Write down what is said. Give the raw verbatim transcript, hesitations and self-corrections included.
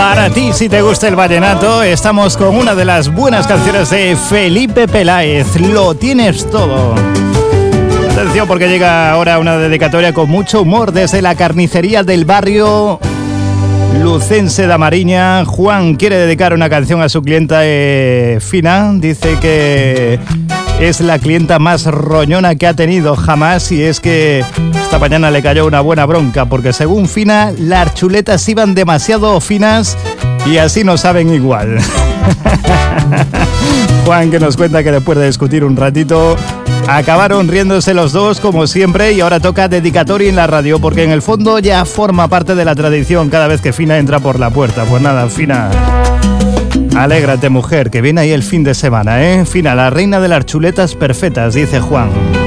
Para ti, si te gusta el vallenato, estamos con una de las buenas canciones de Felipe Peláez, Lo tienes todo. Atención, porque llega ahora una dedicatoria con mucho humor desde la carnicería del barrio lucense de Amariña. Juan quiere dedicar una canción a su clienta eh, Fina. Dice que es la clienta más roñona que ha tenido jamás, y es que esta mañana le cayó una buena bronca porque, según Fina, las chuletas iban demasiado finas y así no saben igual. Juan, que nos cuenta que después de discutir un ratito acabaron riéndose los dos como siempre, y ahora toca dedicatoria en la radio porque en el fondo ya forma parte de la tradición cada vez que Fina entra por la puerta. Pues nada, Fina, alégrate, mujer, que viene ahí el fin de semana, ¿eh? Fina, la reina de las chuletas perfectas, dice Juan.